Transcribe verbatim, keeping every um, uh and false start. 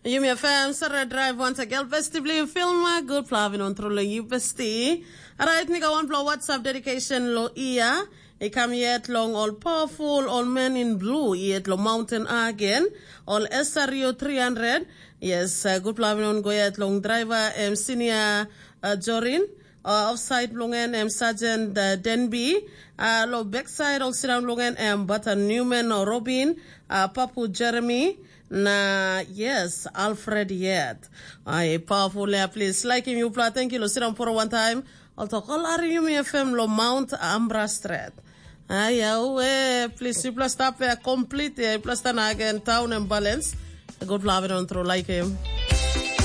You me fam Sarah drive once again festively film good plavin on through you besti. Alright, nigga one blow WhatsApp dedication lo iya. I come yet long all powerful, all men in blue, yet lo mountain again, all S R U three hundred. Yes, uh, good plavin on go yet long driver um, senior uh, Jorin. Uh, offside longen um, Sergeant uh, Denby, uh, lo backside all sit down longen um, Butter Newman or Robin, uh, Papu Jeremy, na yes, Alfred yet. Ay, powerful uh, please like him you play. Thank you, lo sit down for one time. I'll talk all R U M F M lo Mount Ambra Street. Ay, uh, please you plus stop uh, complete, uh, plus again town and balance. Good love it on through like him.